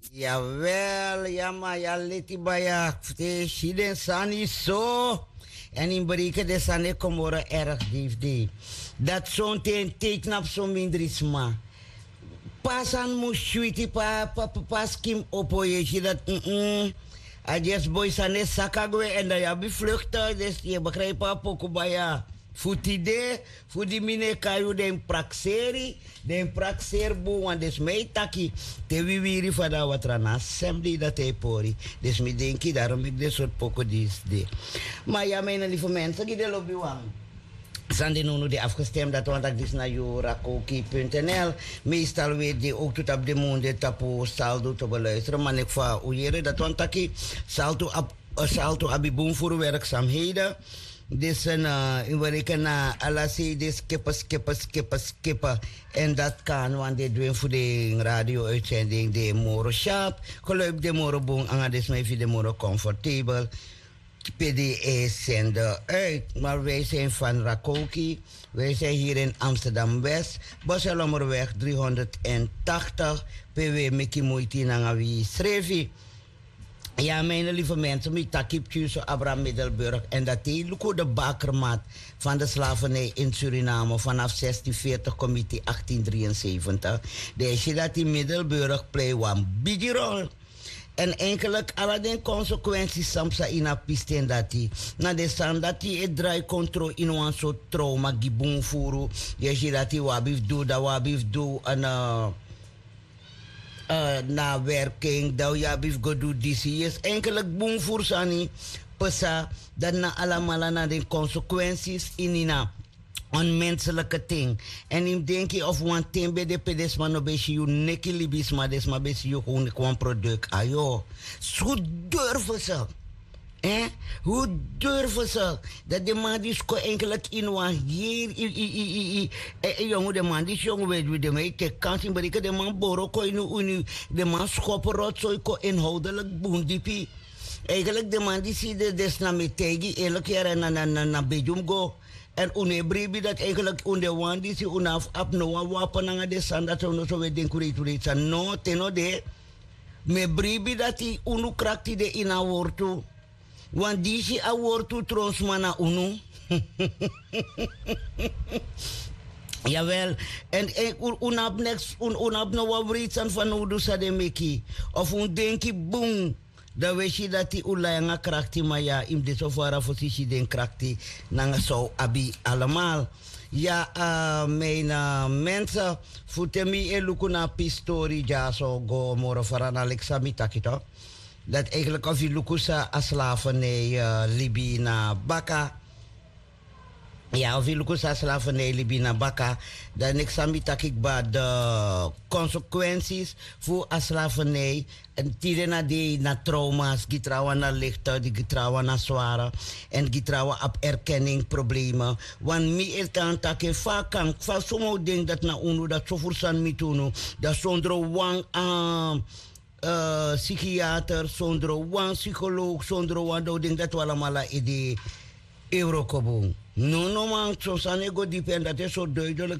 Jawel, ja maar ja leti baya te shiden sani so. En in bereken de sane komora erg diefde. Dat zo'n teken op zo'n mindrisma. Pasan mushuiti pas kim opoyeshi dat Ajes boy sane sakagwe en dan ja bevluchten. Dus je begrijpt pokubaya. Futide, fudi mine kayu den praxeri, den praxerbu, want des mei taki, te wiwiri fada watrana, assembly dat te pori. Dus mi denki, daarom ik dit soort poko dis de. Maar ja, mijn lieve mensen, die de lobby wang. Sandi nu de afgestemd dat want ik dis naar jurakoki.nl. Meestal weet je ook tot op de monde tapo saldo te beluisteren. Maar ik va ujere dat want ik salto abiboom voor werkzaamheden. Dus in werken na alasie de skippen. En dat kan, want dit doen voor de radio-uitzending de moro sharp. Geluid de moro boom, en dat is mij de moro comfortabel. PDE zender uit. Maar wij zijn van Rakoki. Wij zijn hier in Amsterdam-West. Bosselommerweg 380. PW Mickey Moiti Nangawi Srevi. Ja, mijn lieve mensen, met Takip Tjuso Abraham Middelburg. En dat is de bakermat van de slavernij in Suriname vanaf 1640, comité 1873. Deze dat in Middelburg play one big rol. En eigenlijk alle de consequenties samsa in a piste dat die. Na de san dat die het draai controle in een soort trauma gibon furu. Je ziet dat die wabif do en na werking, dat je hebt gedaan dit is eigenlijk boem voor sani pesa dat na allemaal na de consequenties in ina onmenselijke ding. En ik denk je of one thing bij de pedesma no beshi you neki libis maar des maar beshi you gewoon een product ayo. Zo durven ze. Hoe durven ze? Dat de man die sko eigenlijk in een hier jongen de man die jongen weet de mij te kans in bereken de man boroko in de man schoppen rotzooi ko inhoudelijk boendipi. Eigenlijk de man die zie de desnametegi elke keer na bedum go. En unebribi dat eigenlijk onder wan die zie unaf ap no wapen aan de sandat zo we denken no teno de me bribi dat die unu krakti de ina wortu. Want die is een woord toe tronsmana unu. Jawel. En unap no wat writsan van udu sa de meki. Of un denki boom. Dan weet je dat die ulayanga krakti maar ja, in de sofara positie den krakti nanga zo abi allemaal. Ja, mijn mensen, voetemi elukuna pistori ja zo go moro faran Alexa mitakito. Dat eigenlijk of je lukusa slavernij Libi na Baka. Ja, of je lukusa slavernij Libi na Baka. Dan ik sami takik ba de consequenties voor slavernij. En tirena de na trauma's, gitrawa na lichte, die gitrawa na zware. En gitrawa op erkenning problemen. Want mi eltan takke vaak van sommige dingen dat na unu, dat zo voor san mitunu. Dat zonder wang psychiater, zonder een psycholoog, zonder een doding, dat we allemaal in de Eurokoboom. No man, zo zijn ego diep en dat is zo duidelijk.